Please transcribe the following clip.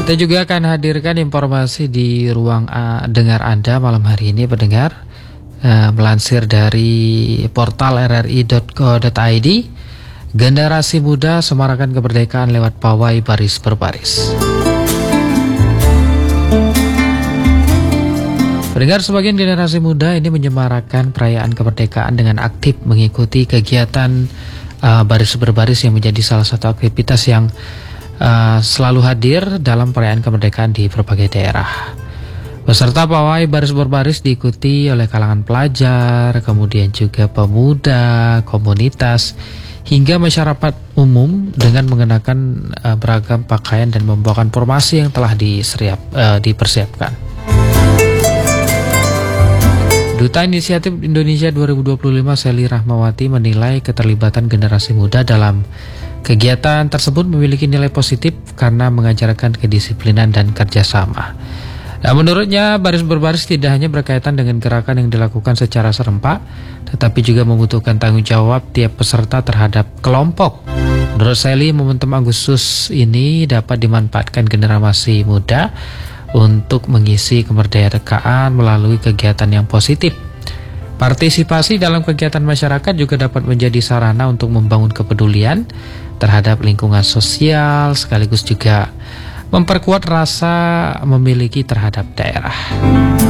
Kita juga akan hadirkan informasi di ruang dengar Anda malam hari ini, pendengar. Melansir dari portal rri.co.id, generasi muda semarakan kemerdekaan lewat pawai baris berbaris. Pendengar, sebagian generasi muda ini menyemarakan perayaan kemerdekaan dengan aktif mengikuti kegiatan baris berbaris yang menjadi salah satu aktivitas yang selalu hadir dalam perayaan kemerdekaan di berbagai daerah. Peserta pawai baris berbaris diikuti oleh kalangan pelajar, kemudian juga pemuda, komunitas, hingga masyarakat umum dengan mengenakan beragam pakaian dan membawakan formasi yang telah dipersiapkan. Duta Inisiatif Indonesia 2025 Sally Rahmawati menilai keterlibatan generasi muda dalam kegiatan tersebut memiliki nilai positif karena mengajarkan kedisiplinan dan kerjasama. Nah, menurutnya baris berbaris tidak hanya berkaitan dengan gerakan yang dilakukan secara serempak, tetapi juga membutuhkan tanggung jawab tiap peserta terhadap kelompok. Menurut Sally, momentum Agustus ini dapat dimanfaatkan generasi muda untuk mengisi kemerdekaan melalui kegiatan yang positif. Partisipasi dalam kegiatan masyarakat juga dapat menjadi sarana untuk membangun kepedulian terhadap lingkungan sosial, sekaligus juga memperkuat rasa memiliki terhadap daerah.